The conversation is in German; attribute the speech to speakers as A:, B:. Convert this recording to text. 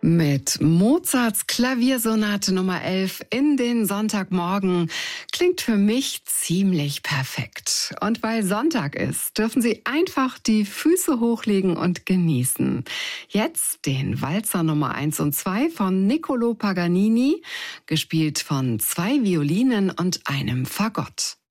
A: Mit Mozarts Klaviersonate Nummer 11 in den Sonntagmorgen klingt für mich ziemlich perfekt. Und weil Sonntag ist, dürfen Sie einfach die Füße hochlegen und genießen. Jetzt den Walzer Nummer 1 und 2 von Niccolò Paganini, gespielt von 2 Violinen und einem Fagott.